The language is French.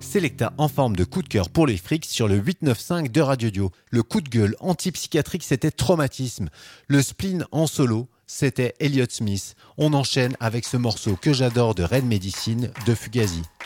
Selecta en forme de coup de cœur pour les frics sur le 895 de Radio Dio. Le coup de gueule antipsychiatrique, c'était Traumatisme. Le spleen en solo, c'était Elliott Smith. On enchaîne avec ce morceau que j'adore de Red Medicine de Fugazi.